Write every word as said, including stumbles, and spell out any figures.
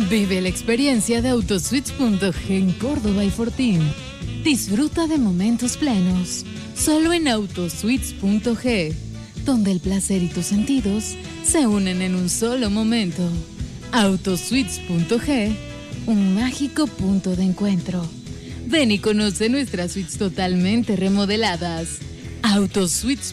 Vive la experiencia de Autosuites punto ge en Córdoba y Fortín. Disfruta de momentos plenos, solo en Autosuites punto ge, donde el placer y tus sentidos se unen en un solo momento. Autosuites punto ge, un mágico punto de encuentro. Ven y conoce nuestras suites totalmente remodeladas. Autosuites